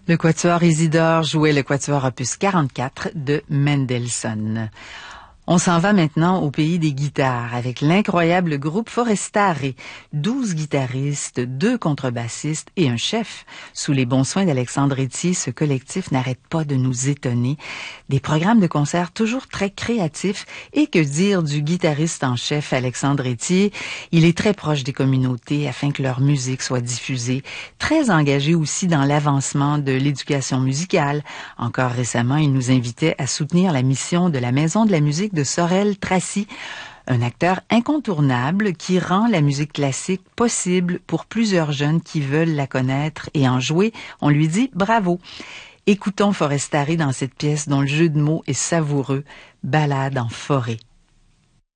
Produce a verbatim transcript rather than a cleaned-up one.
Le quatuor Isidore jouait le quatuor opus quarante-quatre de Mendelssohn. On s'en va maintenant au pays des guitares avec l'incroyable groupe Forestare. Douze guitaristes, deux contrebassistes et un chef. Sous les bons soins d'Alexandre Etier, ce collectif n'arrête pas de nous étonner. Des programmes de concert toujours très créatifs. Et que dire du guitariste en chef Alexandre Etier? Il est très proche des communautés afin que leur musique soit diffusée. Très engagé aussi dans l'avancement de l'éducation musicale. Encore récemment, il nous invitait à soutenir la mission de la Maison de la musique de Sorel-Tracy, un acteur incontournable qui rend la musique classique possible pour plusieurs jeunes qui veulent la connaître et en jouer. On lui dit bravo. Écoutons Forestare dans cette pièce dont le jeu de mots est savoureux, Ballade en forêt.